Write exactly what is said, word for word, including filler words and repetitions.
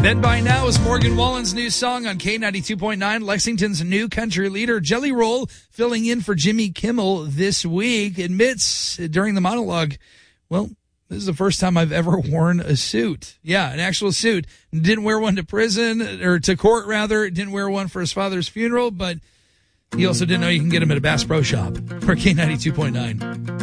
Then by now is Morgan Wallen's new song on K ninety-two point nine, Lexington's new country leader. Jelly Roll, filling in for Jimmy Kimmel this week, admits during the monologue, well, this is the first time I've ever worn a suit. Yeah, an actual suit. Didn't wear one to prison, or to court, rather. Didn't wear one for his father's funeral, but he also didn't know you can get them at a Bass Pro Shop. For K ninety-two point nine.